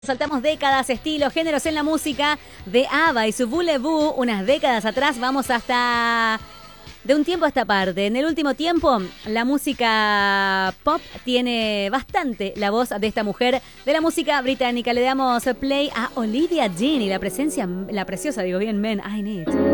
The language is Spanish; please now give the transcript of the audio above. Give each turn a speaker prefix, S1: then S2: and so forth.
S1: Saltamos décadas, estilos, géneros en la música de ABBA y su Voulez-Vous, unas décadas atrás, vamos hasta de un tiempo a esta parte. En el último tiempo, la música pop tiene bastante la voz de esta mujer de la música británica. Le damos play a Olivia Dean y la preciosa, Men I Need.